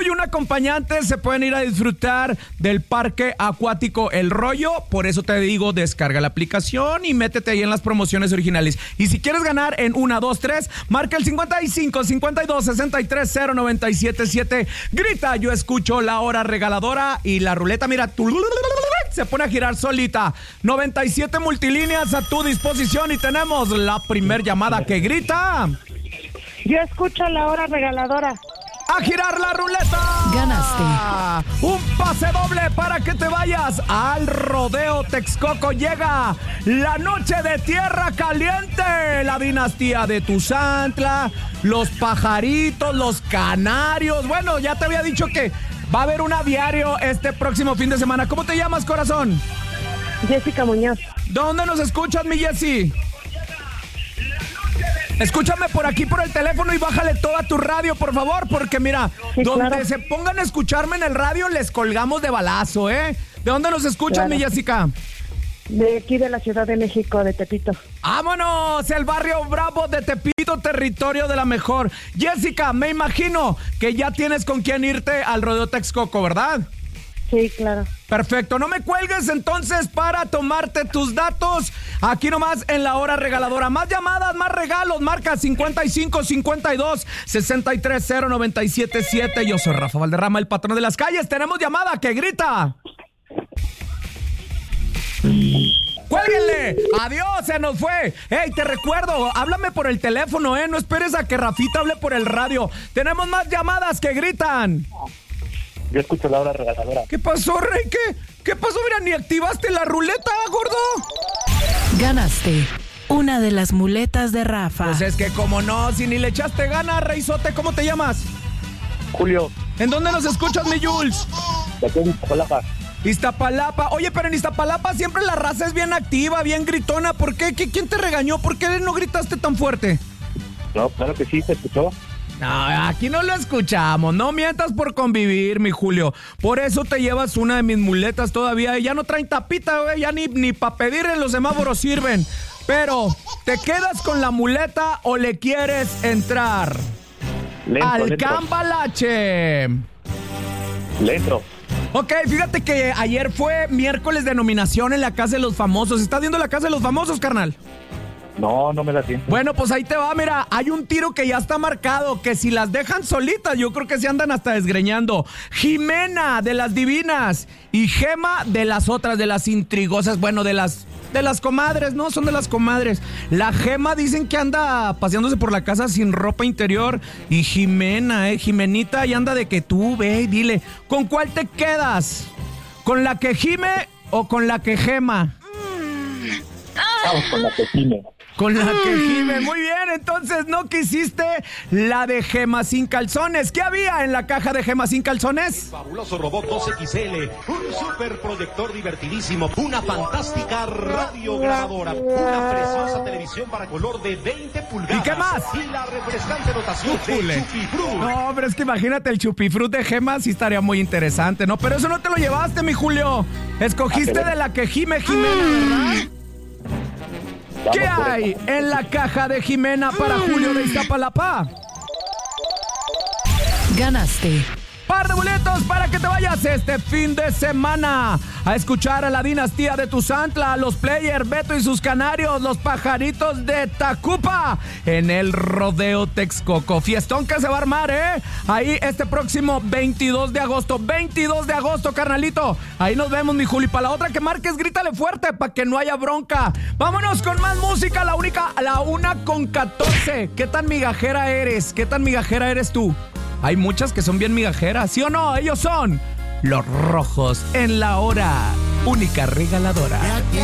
y un acompañante se pueden ir a disfrutar del parque acuático El Rollo. Por eso te digo, descarga la aplicación y métete ahí en las promociones originales. Y si quieres ganar en 1, 2, 3, marca el 55 52 63 097 7. Grita, yo escucho la hora regaladora y la ruleta, mira, se pone a girar solita. 97 multilíneas a tu disposición y tenemos la primer llamada que grita. Yo escucho la hora regaladora. ¡A girar la ruleta! Ganaste. Un pase doble para que te vayas al Rodeo Texcoco. Llega la noche de Tierra Caliente. La dinastía de Tuzantla, los pajaritos, los canarios. Bueno, ya te había dicho que va a haber un aviario este próximo fin de semana. ¿Cómo te llamas, corazón? Jessica Muñoz. ¿Dónde nos escuchas, mi Jessy? Escúchame por aquí por el teléfono y bájale toda tu radio, por favor, porque mira, sí, donde claro. se pongan a escucharme en el radio, les colgamos de balazo, ¿eh? ¿De dónde nos escuchan, Claro. mi Jessica? De aquí de la Ciudad de México, de Tepito. ¡Vámonos! El barrio Bravo de Tepito, territorio de la mejor. Jessica, me imagino que ya tienes con quién irte al Rodeo Texcoco, ¿verdad? Sí, claro. Perfecto, no me cuelgues entonces para tomarte tus datos aquí nomás en la hora regaladora. Más llamadas, más regalos, marca 55 52 63 097 7. Yo soy Rafa Valderrama, el patrón de las calles. Tenemos llamada que grita. ¡Cuélguenle! ¡Adiós! ¡Se nos fue! ¡Ey, te recuerdo! Háblame por el teléfono, ¿eh? No esperes a que Rafita hable por el radio. Tenemos más llamadas que gritan. Yo escucho la hora regaladora. ¿Qué pasó, Rey? ¿Qué pasó? Mira, ni activaste la ruleta, gordo. Ganaste una de las muletas de Rafa. Pues es que como no, si ni le echaste ganas, Reizote, ¿cómo te llamas? Julio, ¿En dónde nos escuchas, mi Jules? de aquí en Iztapalapa. Iztapalapa. Oye, pero en Iztapalapa siempre la raza es bien activa, bien gritona. ¿Por qué? ¿Quién te regañó? ¿Por qué no gritaste tan fuerte? No, claro que sí, se escuchó. No, aquí no lo escuchamos. No mientas por convivir, mi Julio. Por eso te llevas una de mis muletas todavía. Ya no traen tapita, güey. Ya ni para pedir en los semáforos sirven. Pero, ¿te quedas con la muleta o le quieres entrar? Al Cambalache. Le entro. Ok, fíjate que ayer fue miércoles de nominación en la Casa de los Famosos. ¿Estás viendo la Casa de los Famosos, carnal? No, no me la siento. Bueno, pues ahí te va, mira, hay un tiro que ya está marcado, que si las dejan solitas, yo creo que se andan hasta desgreñando. Jimena, de las divinas, y Gema, de las otras, de las intrigosas, bueno, de las comadres, ¿no? Son de las comadres. La Gema dicen que anda paseándose por la casa sin ropa interior, y Jimena, Jimenita, ahí anda de que tú, ve y dile, ¿con cuál te quedas? ¿Con la que gime o con la que gema? Vamos con la que gime. Con la que gime. Muy bien, entonces no quisiste la de Gema sin calzones. ¿Qué había en la caja de Gema sin calzones? Fabuloso robot 2XL, un super proyector divertidísimo, una fantástica radiograbadora, una preciosa televisión para color de 20 pulgadas. ¿Y qué más? Y la refrescante dotación de Chupifruit. No, pero es que imagínate el chupifrut de Gema, sí estaría muy interesante, ¿no? Pero eso no te lo llevaste, mi Julio. Escogiste de la que gime Jimena, ¿verdad? ¿Qué hay en la caja de Jimena para Julio de Iztapalapa? Ganaste Par de boletos para que te vayas este fin de semana a escuchar a la dinastía de Tuzantla, a los Players, Beto y sus canarios, los pajaritos de Tacupa en el Rodeo Texcoco. Fiestón que se va a armar, ¿eh? Ahí este próximo 22 de agosto. 22 de agosto, carnalito. Ahí nos vemos, mi Juli. Para la otra que marques, grítale fuerte para que no haya bronca. Vámonos con más música, la 1:14. ¿Qué tan migajera eres? ¿Qué tan migajera eres tú? Hay muchas que son bien migajeras, ¿sí o no? Ellos son los Rojos en la hora única regaladora.